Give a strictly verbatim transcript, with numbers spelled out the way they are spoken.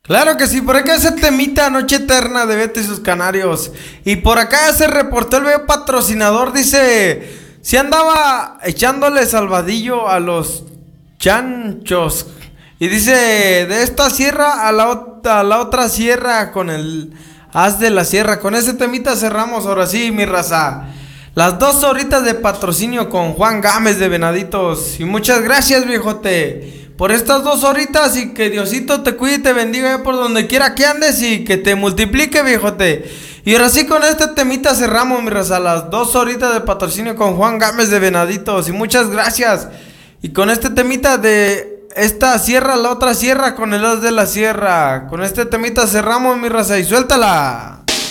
Claro que sí, por acá ese temita Noche Eterna de Beto y sus Canarios. Y por acá ya se reportó el bello patrocinador, dice, si andaba echándole salvadillo a los chanchos. Y dice, de esta sierra a la, ot- a la otra sierra con el haz de la sierra. Con ese temita cerramos ahora sí, mi raza. Las dos horitas de patrocinio con Juan Gámez de Venaditos. Y muchas gracias, viejote, por estas dos horitas. Y que Diosito te cuide y te bendiga por donde quiera que andes. Y que te multiplique, viejote. Y ahora sí, con este temita cerramos, mi raza. Las dos horitas de patrocinio con Juan Gámez de Venaditos. Y muchas gracias. Y con este temita de esta sierra, la otra sierra, con el haz de la sierra. Con este temita cerramos, mi raza. Y suéltala.